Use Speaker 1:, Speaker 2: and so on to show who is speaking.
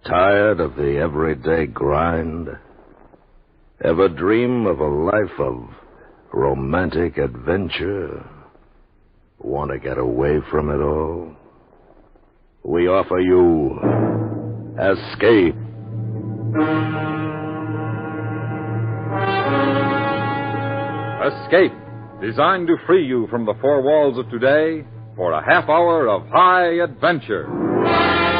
Speaker 1: Tired of the everyday grind? Ever dream of a life of romantic adventure? Want to get away from it all? We offer you Escape.
Speaker 2: Escape, designed to free you from the four walls of today for a half hour of high adventure.